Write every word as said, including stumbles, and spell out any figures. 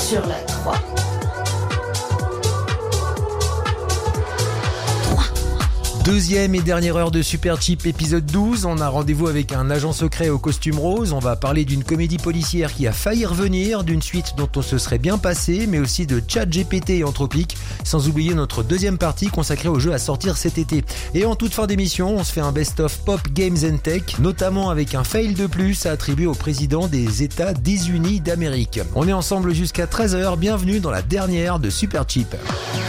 sur la trois. Deuxième et dernière heure de Super Cheap, épisode douze. On a rendez-vous avec un agent secret au costume rose. On va parler d'une comédie policière qui a failli revenir, d'une suite dont on se serait bien passé, mais aussi de ChatGPT et Anthropic, sans oublier notre deuxième partie consacrée aux jeux à sortir cet été. Et en toute fin d'émission, on se fait un best-of pop, games and tech, notamment avec un fail de plus à attribuer au président des États-Unis d'Amérique. On est ensemble jusqu'à treize heures. Bienvenue dans la dernière de Super Cheap.